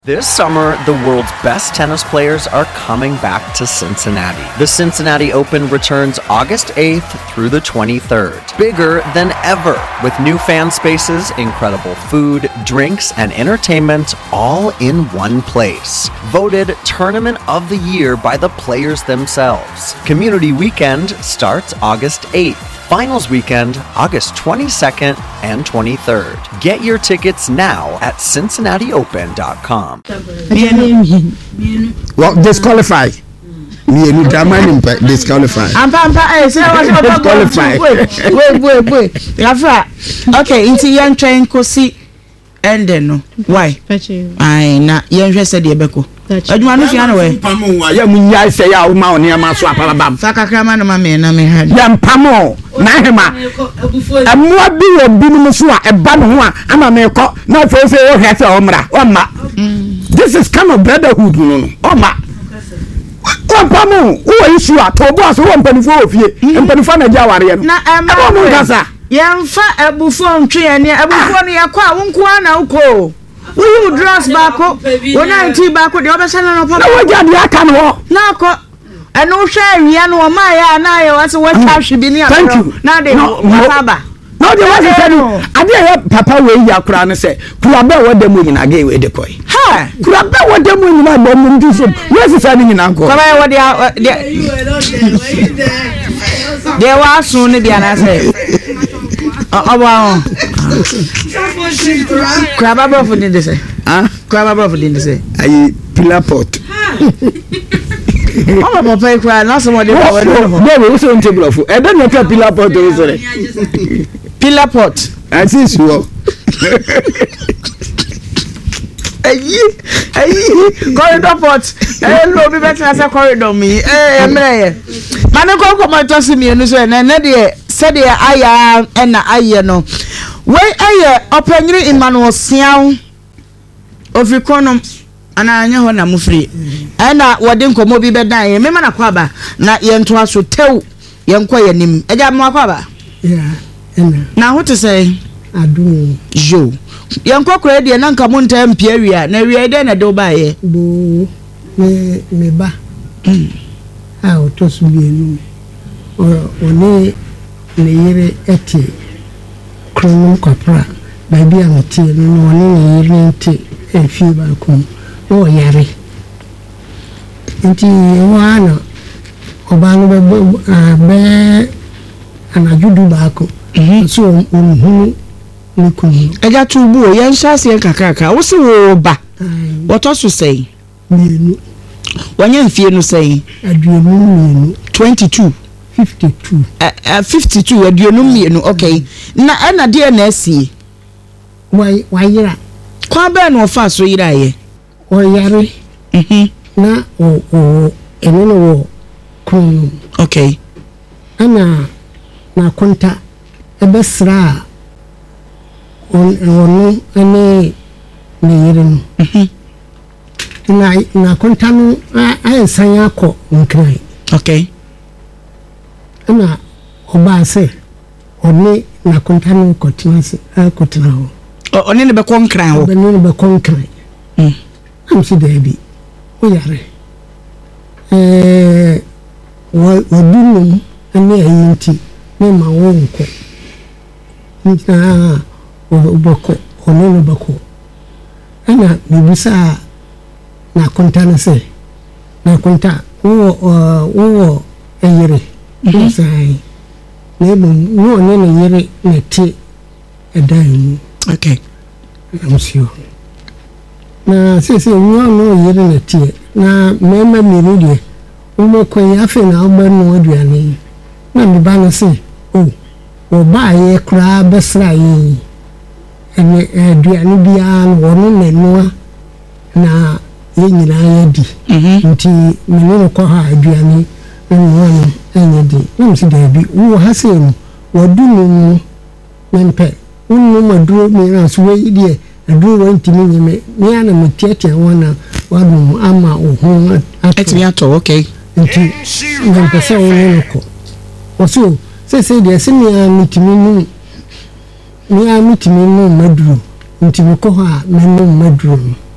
This summer, the world's best tennis players are coming back to Cincinnati. The Cincinnati Open returns August 8th through the 23rd. Bigger than ever, with new fan spaces, incredible food, drinks, and entertainment all in one place. Voted Tournament of the Year by the players themselves. Community Weekend starts August 8th. Finals weekend, August 22nd and 23rd. Get your tickets now at CincinnatiOpen.com. Well, disqualify. Disqualify. Wait. Okay, into young train kosi and then why? I na young said the beko. Adwuma no fia no we. Pamo ya munya say ya wo ma oni ama so apalabam. Saka krama no ma me na me ha. Ya pamo na hema. Amua bi wo binum so a eba no ho a ama me ko na fe wo hwese o mra. O ma. This is kind of brotherhood no. O ma. Pamo wo issue a to boss wo mpanifo ofie. Mpanifo na ja ware no. Na ema mo gasa. Yemfa ebufo ntwe ene ebufo no yakwa wo nko na uko. We dress back up. When I tea back with the other son of Papa. No, I can walk. Now, and no share, Yano, Maya, and I was what I should be near. Thank you. Now they know, Papa. No, there was a I didn't have Papa way your crown and say, Kuraba, what the moon I gave away the coy. Ha! Kuraba, what the moon I don't do so. Where's the standing in Uncle? What they were soon, the answer. Oh, wow. Crababa for didn't say. Crababa for didn't say. I pillar pot. Oh, Papa, cry, not somebody. No, we also on table of food. I don't know what pillar pot is. Pillar pot. I see you. Corridor pot. Hello, be better as a corridor me. Manako come and toss me and say, Nadia said, I am and no. Where I open Emmanuel Siao of Econom and I know na mufri. And what didn't come be better. Remember na kwaba na yentoa so tell yankwa yanim. Eja mo kwaba. Yeah. Now what to say? I do. Jo. Yankwa kwa de na nka mo ntam piawia na wi ede na do ba ye. Bo me ba. Ah o to so bi enu. Oni ne yire eti krono kwapra baby amati no oni ne yire eti efi ba ko o yare. Nti wana oba no be anajudu ba ko. So onhu nikunu eja tubu o yen shase kakaka wo se wo ba what so say mienu wanya mfie no say aduonu mienu 22 52 52 aduonu mienu okay na de na asie wayira kwa ba no fa so yira ye o yare na o eno wo kun okay ana na konta ebesra onu ene neyirin na kontanu ayensan yakọ nkran okay na oba se oni na kontanu kotinase akotena ho oni ne be konkran ho oni ne be konkran am si debi o yare wo dunu ene ayinti ne ma wo nko nta obako ono bako ana bibisa na konta na se na konta wo eyere sai ne wo ne yere ne ti edan okay amsio na se wo no yere ne ti na mema miru de wo ko ya fe na oba no aduane na me ba no se o ba ye kura besra yi ene aduane bia no wono menua na ye nyina ye di nti menino ko ha aduane no enye di nimsi da bi wo ha se no wodunu mempe unnu maduro me na so we die aduro wantimi nyeme me ana mutiatia wona wadu ama oho atimi ato okay nti ngempesa wono ko oso se de se me mitimi nu maduro nti me ko ha me nu maduro